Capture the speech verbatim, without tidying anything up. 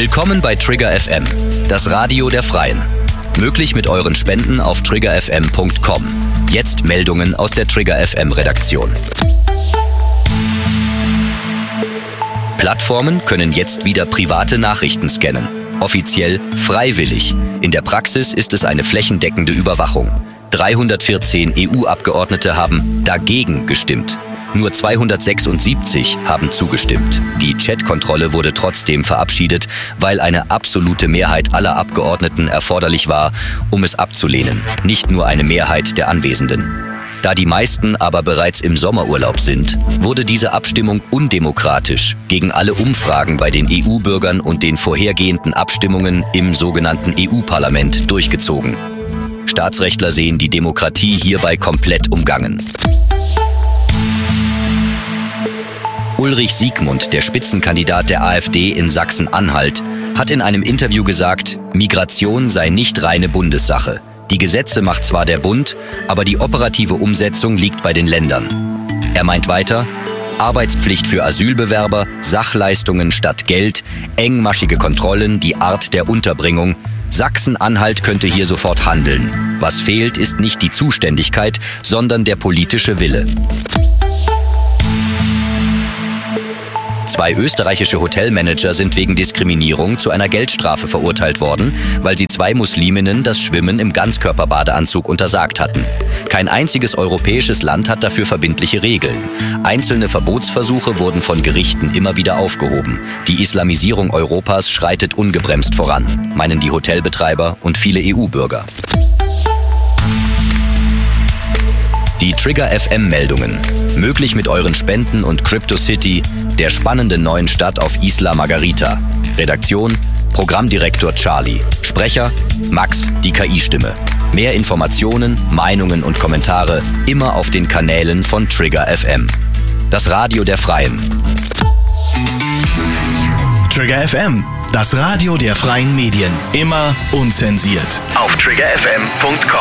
Willkommen bei Trigger F M, das Radio der Freien. Möglich mit euren Spenden auf trigger f m punkt com. Jetzt Meldungen aus der Trigger F M Redaktion. Plattformen können jetzt wieder private Nachrichten scannen. Offiziell freiwillig. In der Praxis ist es eine flächendeckende Überwachung. dreihundertvierzehn E U-Abgeordnete haben dagegen gestimmt. Nur zweihundertsechsundsiebzig haben zugestimmt. Die Chat-Kontrolle wurde trotzdem verabschiedet, weil eine absolute Mehrheit aller Abgeordneten erforderlich war, um es abzulehnen. Nicht nur eine Mehrheit der Anwesenden. Da die meisten aber bereits im Sommerurlaub sind, wurde diese Abstimmung undemokratisch gegen alle Umfragen bei den E U-Bürgern und den vorhergehenden Abstimmungen im sogenannten E U-Parlament durchgezogen. Staatsrechtler sehen die Demokratie hierbei komplett umgangen. Ulrich Siegmund, der Spitzenkandidat der AfD in Sachsen-Anhalt, hat in einem Interview gesagt, Migration sei nicht reine Bundessache. Die Gesetze macht zwar der Bund, aber die operative Umsetzung liegt bei den Ländern. Er meint weiter, Arbeitspflicht für Asylbewerber, Sachleistungen statt Geld, engmaschige Kontrollen, die Art der Unterbringung. Sachsen-Anhalt könnte hier sofort handeln. Was fehlt, ist nicht die Zuständigkeit, sondern der politische Wille. Zwei österreichische Hotelmanager sind wegen Diskriminierung zu einer Geldstrafe verurteilt worden, weil sie zwei Musliminnen das Schwimmen im Ganzkörperbadeanzug untersagt hatten. Kein einziges europäisches Land hat dafür verbindliche Regeln. Einzelne Verbotsversuche wurden von Gerichten immer wieder aufgehoben. Die Islamisierung Europas schreitet ungebremst voran, meinen die Hotelbetreiber und viele E U-Bürger. Die Trigger F M-Meldungen. Möglich mit euren Spenden und CryptoCity, der spannenden neuen Stadt auf Isla Margarita. Redaktion, Programmdirektor Charlie. Sprecher, Max, die K I-Stimme. Mehr Informationen, Meinungen und Kommentare immer auf den Kanälen von Trigger F M. Das Radio der Freien. Trigger F M, das Radio der freien Medien. Immer unzensiert. Auf trigger f m punkt com.